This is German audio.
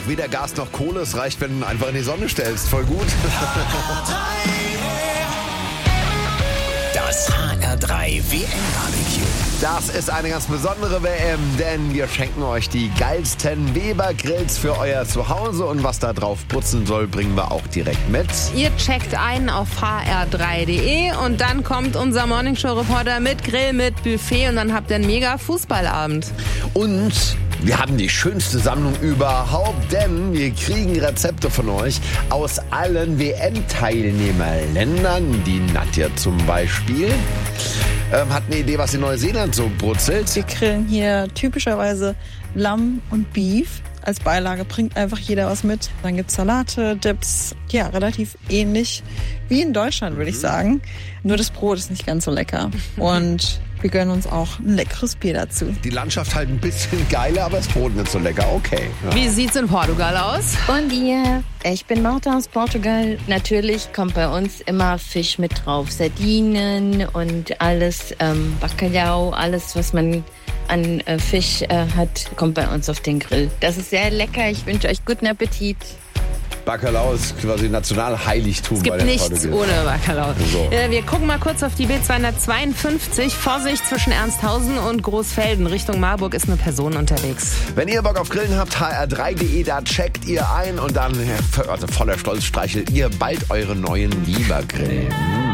weder Gas noch Kohle. Es reicht, wenn du einfach in die Sonne stellst. Voll gut. Das HR3 WM-Barbecue. Das ist eine ganz besondere WM, denn wir schenken euch die geilsten Weber-Grills für euer Zuhause. Und was da drauf putzen soll, bringen wir auch direkt mit. Ihr checkt ein auf hr3.de und dann kommt unser Morningshow-Reporter mit Grill, mit Buffet und dann habt ihr einen mega Fußballabend. Und wir haben die schönste Sammlung überhaupt, denn wir kriegen Rezepte von euch aus allen WM-Teilnehmerländern. Die Nadja zum Beispiel hat eine Idee, was in Neuseeland so brutzelt. Wir grillen hier typischerweise Lamm und Beef. Als Beilage bringt einfach jeder was mit. Dann gibt's Salate, Dips. Ja, relativ ähnlich wie in Deutschland, würde ich sagen. Nur das Brot ist nicht ganz so lecker. Und wir gönnen uns auch ein leckeres Bier dazu. Die Landschaft halt ein bisschen geiler, aber das Brot nicht so lecker. Okay. Ja. Wie sieht's in Portugal aus? Bom dia, ich bin Marta aus Portugal. Natürlich kommt bei uns immer Fisch mit drauf. Sardinen und alles, Bacalhau, alles, was man an Fisch hat, kommt bei uns auf den Grill. Das ist sehr lecker. Ich wünsche euch guten Appetit. Bacalhau ist quasi Nationalheiligtum. Es gibt bei den nichts Portugiesen. ohne Bacalhau. So. Wir gucken mal kurz auf die B252. Vorsicht zwischen Ernsthausen und Großfelden. Richtung Marburg ist eine Person unterwegs. Wenn ihr Bock auf Grillen habt, hr3.de, da checkt ihr ein und dann, also voller Stolz, streichelt ihr bald eure neuen Weber-Grillen.